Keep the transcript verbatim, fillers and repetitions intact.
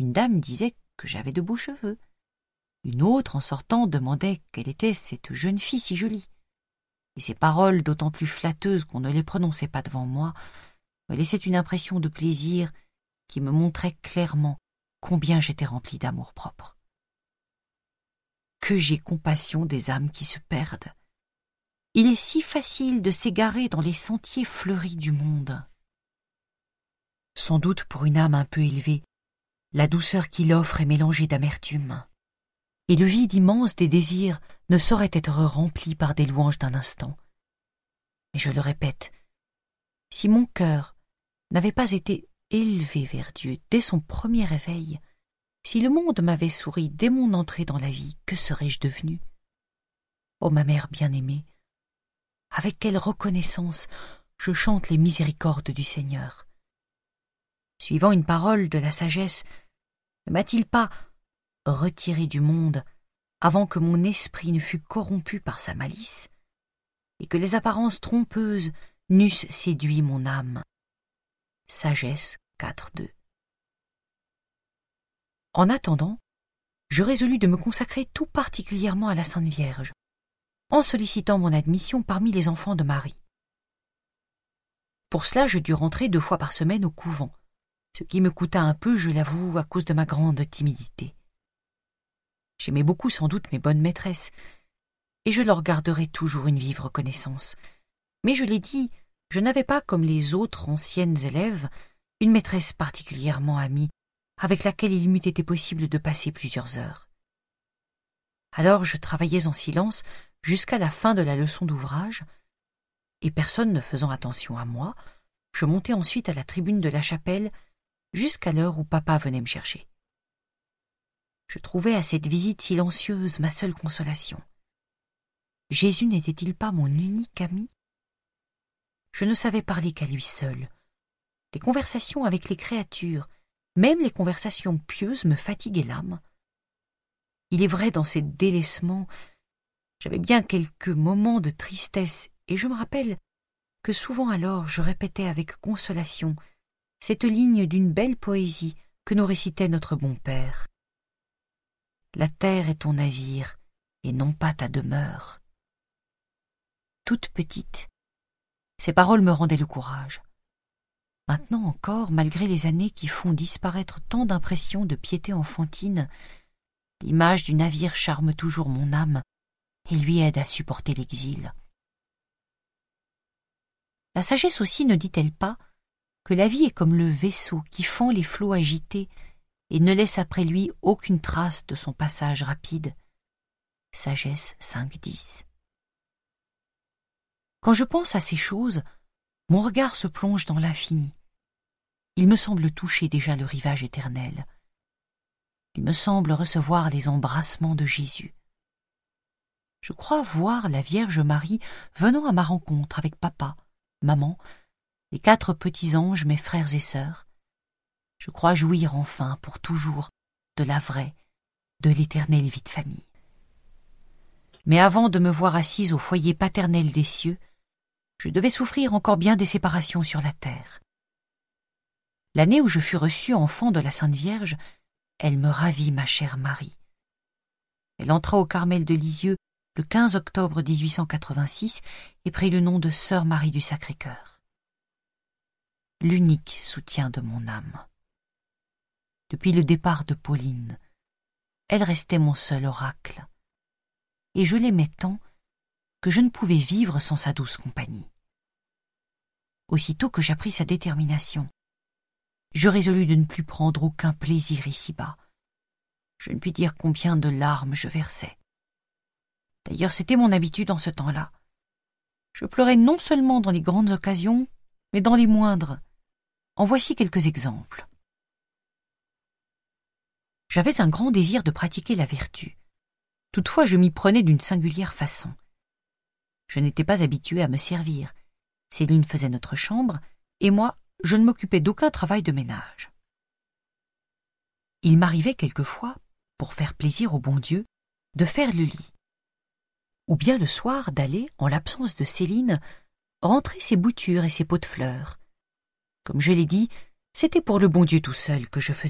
Une dame disait que j'avais de beaux cheveux. Une autre, en sortant, demandait quelle était cette jeune fille si jolie. Et ces paroles, d'autant plus flatteuses qu'on ne les prononçait pas devant moi, me laissaient une impression de plaisir qui me montrait clairement combien j'étais rempli d'amour-propre. Que j'ai compassion des âmes qui se perdent. Il est si facile de s'égarer dans les sentiers fleuris du monde. Sans doute pour une âme un peu élevée, la douceur qu'il offre est mélangée d'amertume, et le vide immense des désirs ne saurait être rempli par des louanges d'un instant. Mais je le répète, si mon cœur n'avait pas été élevé vers Dieu dès son premier réveil, si le monde m'avait souri dès mon entrée dans la vie, que serais-je devenu? Ô ma mère bien-aimée, avec quelle reconnaissance je chante les miséricordes du Seigneur. Suivant une parole de la sagesse, ne m'a-t-il pas retiré du monde avant que mon esprit ne fût corrompu par sa malice, et que les apparences trompeuses n'eussent séduit mon âme? Sagesse quatre deux. En attendant, je résolus de me consacrer tout particulièrement à la Sainte Vierge, en sollicitant mon admission parmi les enfants de Marie. Pour cela, je dus rentrer deux fois par semaine au couvent, ce qui me coûta un peu, je l'avoue, à cause de ma grande timidité. J'aimais beaucoup sans doute mes bonnes maîtresses, et je leur garderai toujours une vive reconnaissance. Mais je l'ai dit, je n'avais pas, comme les autres anciennes élèves, une maîtresse particulièrement amie, avec laquelle il m'eût été possible de passer plusieurs heures. Alors je travaillais en silence jusqu'à la fin de la leçon d'ouvrage, et personne ne faisant attention à moi, je montais ensuite à la tribune de la chapelle jusqu'à l'heure où papa venait me chercher. Je trouvais à cette visite silencieuse ma seule consolation. Jésus n'était-il pas mon unique ami? Je ne savais parler qu'à lui seul. Les conversations avec les créatures, même les conversations pieuses, me fatiguaient l'âme. Il est vrai, dans ces délaissements, j'avais bien quelques moments de tristesse, et je me rappelle que souvent alors je répétais avec consolation cette ligne d'une belle poésie que nous récitait notre bon père. La terre est ton navire, et non pas ta demeure. Toute petite, ces paroles me rendaient le courage. Maintenant encore, malgré les années qui font disparaître tant d'impressions de piété enfantine, l'image du navire charme toujours mon âme et lui aide à supporter l'exil. La sagesse aussi ne dit-elle pas que la vie est comme le vaisseau qui fend les flots agités et ne laisse après lui aucune trace de son passage rapide? Sagesse cinq dix. Quand je pense à ces choses, mon regard se plonge dans l'infini. Il me semble toucher déjà le rivage éternel. Il me semble recevoir les embrassements de Jésus. Je crois voir la Vierge Marie venant à ma rencontre avec papa, maman, les quatre petits anges, mes frères et sœurs. Je crois jouir enfin, pour toujours, de la vraie, de l'éternelle vie de famille. Mais avant de me voir assise au foyer paternel des cieux, je devais souffrir encore bien des séparations sur la terre. L'année où je fus reçue enfant de la Sainte Vierge, elle me ravit, ma chère Marie. Elle entra au Carmel de Lisieux le quinze octobre mille huit cent quatre-vingt-six et prit le nom de Sœur Marie du Sacré-Cœur. L'unique soutien de mon âme. Depuis le départ de Pauline, elle restait mon seul oracle, et je l'aimais tant que je ne pouvais vivre sans sa douce compagnie. Aussitôt que j'appris sa détermination, je résolus de ne plus prendre aucun plaisir ici-bas. Je ne puis dire combien de larmes je versais. D'ailleurs, c'était mon habitude en ce temps-là. Je pleurais non seulement dans les grandes occasions, mais dans les moindres. En voici quelques exemples. J'avais un grand désir de pratiquer la vertu. Toutefois, je m'y prenais d'une singulière façon. Je n'étais pas habitué à me servir. Céline faisait notre chambre, et moi, je ne m'occupais d'aucun travail de ménage. Il m'arrivait quelquefois, pour faire plaisir au bon Dieu, de faire le lit, ou bien le soir d'aller, en l'absence de Céline, rentrer ses boutures et ses pots de fleurs. Comme je l'ai dit, c'était pour le bon Dieu tout seul que je faisais